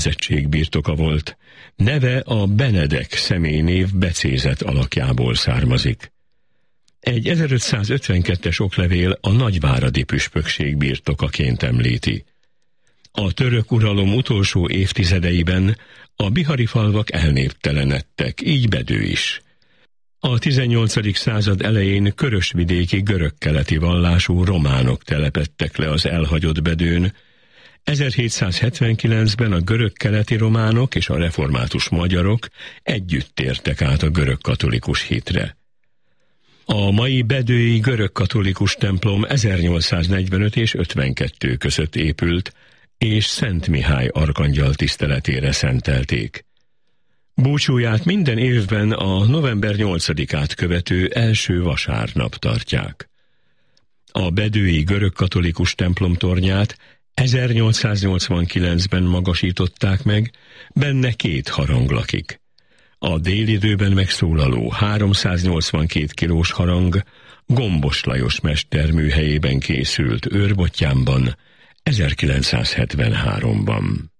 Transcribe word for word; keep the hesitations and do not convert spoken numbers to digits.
birtoka volt. Neve a Benedek személynév becézett alakjából származik. Egy ezerötszázötvenkettes oklevél a nagyváradi püspökség birtokaként említi. A török uralom utolsó évtizedeiben a bihari falvak elnéptelenedtek, így Bedő is. A tizennyolcadik század elején körösvidéki görögkeleti vallású románok telepedtek le az elhagyott Bedőn. ezerhétszázhetvenkilencben a görögkeleti románok és a református magyarok együtt tértek át a görögkatolikus hitre. A mai bedői görögkatolikus templom ezernyolcszáznegyvenöt és ötvenkettő között épült, és Szent Mihály arkangyal tiszteletére szentelték. Búcsúját minden évben a november nyolcadikát követő első vasárnap tartják. A bedői görögkatolikus templom tornyát ezernyolcszáznyolcvankilencben magasították meg, benne két harang lakik. A délidőben megszólaló háromszáznyolcvankét kilós harang Gombos Lajos mester műhelyében készült Őrbottyánban ezerkilencszázhetvenháromban.